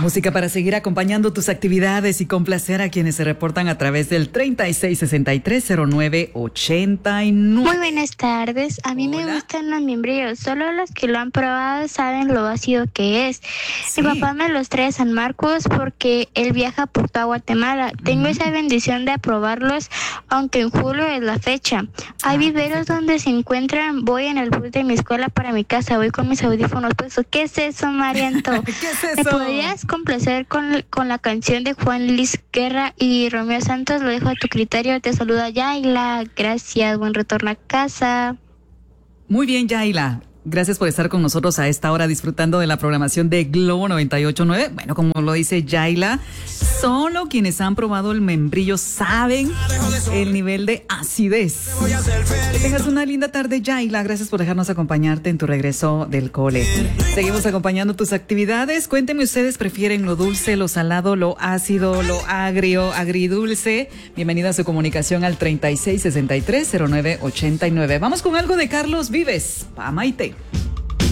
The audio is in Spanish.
Música para seguir acompañando tus actividades y complacer a quienes se reportan a través del 36630989. Muy buenas tardes. A mí me gustan los membrillos. Solo los que lo han probado saben lo ácido que es. Sí. Mi papá me los trae a San Marcos porque él viaja por toda Guatemala. Tengo esa bendición de aprobarlos, aunque en julio es la fecha. Hay viveros donde se encuentran. Voy en el bus de mi escuela para mi casa. Voy con mis audífonos puestos. ¿Qué es eso, Marianto? ¿Qué es eso? ¿Me podrías complacer con la canción de Juan Luis Guerra y Romeo Santos? Lo dejo a tu criterio. Te saluda Yaila. Gracias. Buen retorno a casa. Muy bien, Yaila. Gracias por estar con nosotros a esta hora disfrutando de la programación de Globo 98.9. Bueno, como lo dice Yaila, solo quienes han probado el membrillo saben el nivel de acidez. Que tengas una linda tarde, Yaila. Gracias por dejarnos acompañarte en tu regreso del cole. Seguimos acompañando tus actividades. Cuéntenme, ¿ustedes prefieren lo dulce, lo salado, lo ácido, lo agrio, agridulce? Bienvenida a su comunicación al 36630989. Vamos con algo de Carlos Vives. Pa' Maite.